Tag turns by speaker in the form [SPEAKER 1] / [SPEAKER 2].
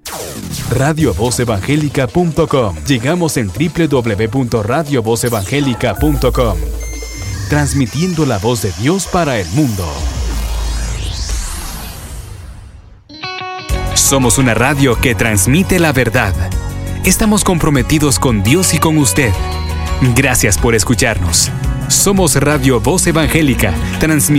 [SPEAKER 1] RadioVozEvangélica.com. Llegamos en www.radiovozevangélica.com. Transmitiendo la voz de Dios para el mundo. Somos una radio que transmite la verdad. Estamos comprometidos con Dios y con usted. Gracias por escucharnos. Somos Radio Voz Evangélica, transmitiendo